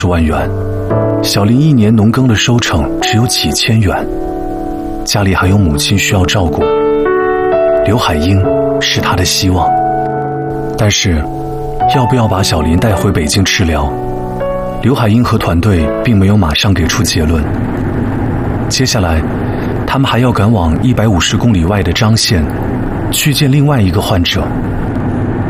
万元，小林一年农耕的收成只有几千元，家里还有母亲需要照顾。刘海英是他的希望，但是要不要把小林带回北京治疗，刘海英和团队并没有马上给出结论。接下来他们还要赶往150公里外的张县去见另外一个患者，